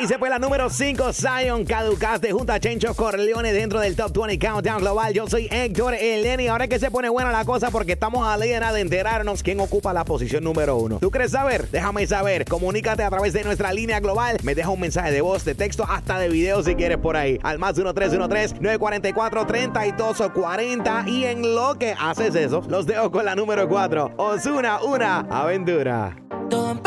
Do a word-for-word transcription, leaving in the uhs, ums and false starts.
Ahí se fue la número cinco, Zion, Caducaste junto a Chencho Corleone dentro del Top veinte Countdown Global. Yo soy Héctor Eleni. Ahora es que se pone buena la cosa porque estamos a la de enterarnos quién ocupa la posición número uno. ¿Tú crees saber? Déjame saber. Comunícate a través de nuestra línea global. Me deja un mensaje de voz, de texto, hasta de video si quieres por ahí. Al más uno tres uno tres, nueve cuatro cuatro, tres dos cuatro cero. Y en lo que haces eso, los dejo con la número cuatro. Ozuna, una aventura.